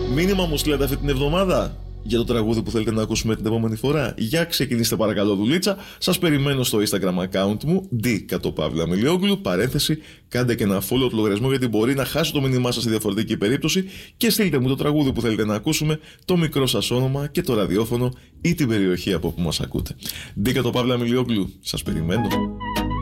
Μήνυμα μου στείλατε αυτή την εβδομάδα για το τραγούδι που θέλετε να ακούσουμε την επόμενη φορά. Για ξεκινήστε παρακαλώ δουλίτσα. Σας περιμένω στο Instagram account μου D_Milioglou, παρένθεση, κάντε και ένα follow του λογαριασμό γιατί μπορεί να χάσω το μήνυμά σας σε διαφορετική περίπτωση και στείλτε μου το τραγούδι που θέλετε να ακούσουμε, το μικρό σας όνομα και το ραδιόφωνο ή την περιοχή από όπου μας ακούτε. D_Milioglou, σας περιμένω.